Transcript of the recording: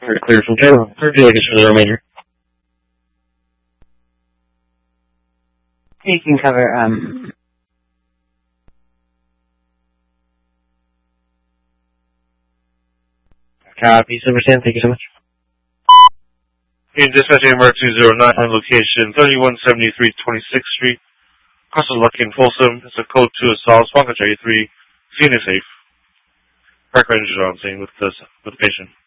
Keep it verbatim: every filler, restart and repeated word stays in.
We're clear from ten. Would you like us for the remainder? You can cover, um... Copy, Silver Sand. Thank you so much. In dispatching emergency zero nine on location thirty-one seventy-three twenty-sixth Street, Crossing Lucky and Folsom. It's a code two assault, Squawk three. Scene is safe. Park Rangers are on scene with the, with the patient.